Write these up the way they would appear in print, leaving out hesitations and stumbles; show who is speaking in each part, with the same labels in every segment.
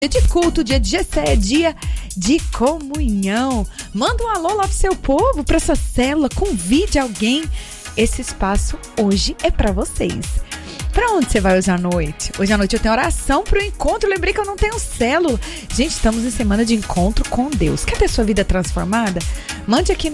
Speaker 1: de culto, dia de Jessé, dia de comunhão. Manda um alô lá pro seu povo, pra sua célula, convide alguém. Esse espaço hoje é pra vocês. Pra onde você vai hoje à noite? Hoje à noite eu tenho oração pro encontro. Lembrei que eu não tenho célula. Gente, estamos em semana de encontro com Deus. Quer ter sua vida transformada? Mande aqui no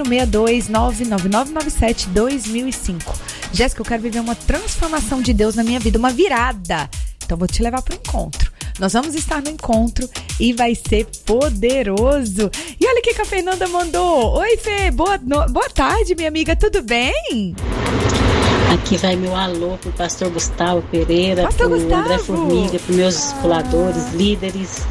Speaker 1: 62999972005. Jéssica, eu quero viver uma transformação de Deus na minha vida, uma virada. Então vou te levar pro encontro. Nós vamos estar no encontro e vai ser poderoso. E olha o que a Fernanda mandou. Oi, Fê, boa tarde, minha amiga, tudo bem?
Speaker 2: Aqui vai meu alô pro pastor Gustavo Pereira,
Speaker 1: pastor
Speaker 2: pro
Speaker 1: Gustavo.
Speaker 2: André Formiga, pros meus discipuladores, líder,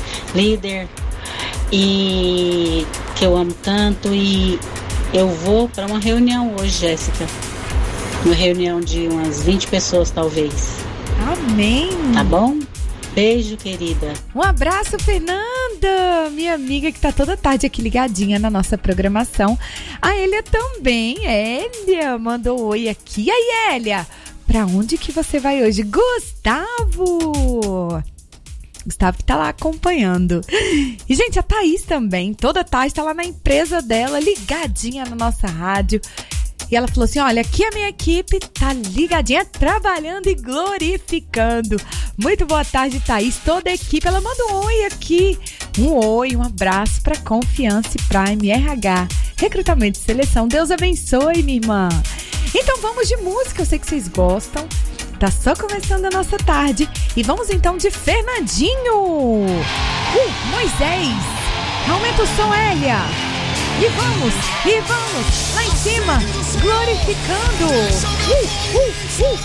Speaker 2: e que eu amo tanto. E eu vou para uma reunião hoje, Jéssica. Uma reunião de umas 20 pessoas, talvez.
Speaker 1: Amém.
Speaker 2: Tá bom? Beijo, querida.
Speaker 1: Um abraço, Fernanda, minha amiga que tá toda tarde aqui ligadinha na nossa programação. A Elia também, Elia mandou oi aqui. E aí, Elia, pra onde que você vai hoje? Gustavo que tá lá acompanhando. E, gente, a Thaís também, toda tarde tá lá na empresa dela, ligadinha na nossa rádio. E ela falou assim, olha, aqui a minha equipe tá ligadinha, trabalhando e glorificando. Muito boa tarde, Thaís, toda a equipe. Ela manda um oi aqui. Um oi, um abraço para Confiança Prime RH. Recrutamento e seleção. Deus abençoe, minha irmã. Então vamos de música, eu sei que vocês gostam. Tá só começando a nossa tarde. E vamos então de Fernandinho. Moisés. Aumenta o som, Elia. E vamos, lá em cima, glorificando.